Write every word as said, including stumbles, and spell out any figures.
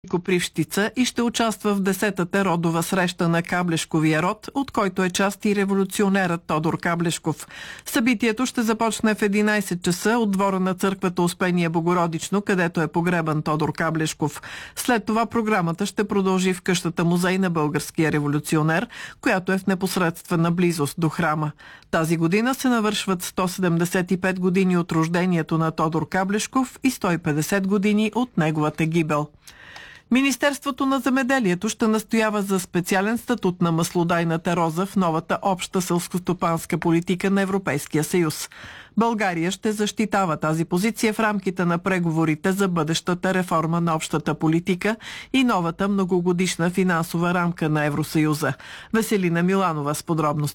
Копривщица и ще участва в десетата родова среща на Каблешковия род, от който е част и революционерът Тодор Каблешков. Събитието ще започне в единайсет часа от двора на църквата Успение Богородично, където е погребан Тодор Каблешков. След това програмата ще продължи в къщата музей на българския революционер, която е в непосредствена близост до храма. Тази година се навършват сто седемдесет и пет години от рождението на Тодор Каблешков и сто и петдесет години от неговата гибел. Министерството на земеделието ще настоява за специален статут на маслодайната роза в новата обща селскостопанска политика на Европейския съюз. България ще защитава тази позиция в рамките на преговорите за бъдещата реформа на общата политика и новата многогодишна финансова рамка на Евросъюза. Веселина Миланова с подробности.